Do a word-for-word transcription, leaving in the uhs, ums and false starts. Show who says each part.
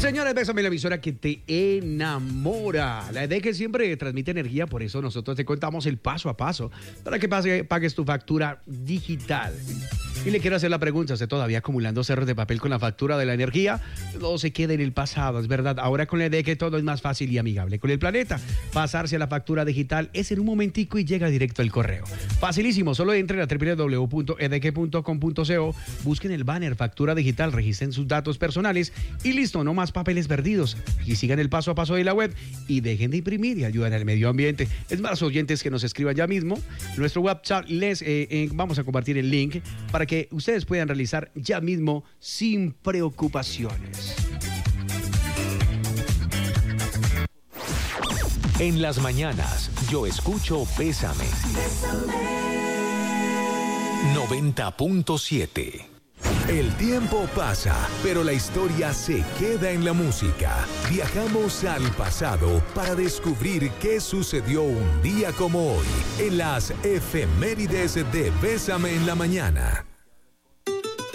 Speaker 1: señores, Bésame, la emisora que te enamora. La idea es que siempre transmite energía, por eso nosotros te contamos el paso a paso para que pase- pagues tu factura digital. Y le quiero hacer la pregunta, ¿se todavía acumulando cerros de papel con la factura de la energía? No se quede en el pasado, es verdad. Ahora con la idea que todo es más fácil y amigable con el planeta. Pasarse a la factura digital es en un momentico y llega directo al correo. Facilísimo, solo entren a doble u doble u doble u punto e d k punto com punto co, busquen el banner factura digital, registren sus datos personales y listo, no más papeles perdidos. Y sigan el paso a paso de la web y dejen de imprimir y ayuden al medio ambiente. Es más, oyentes que nos escriban ya mismo. Nuestro WhatsApp les eh, eh, vamos a compartir el link para que ustedes puedan realizar ya mismo sin preocupaciones.
Speaker 2: En las mañanas, yo escucho Bésame. noventa punto siete. El tiempo pasa, pero la historia se queda en la música. Viajamos al pasado para descubrir qué sucedió un día como hoy en las efemérides de Bésame en la mañana.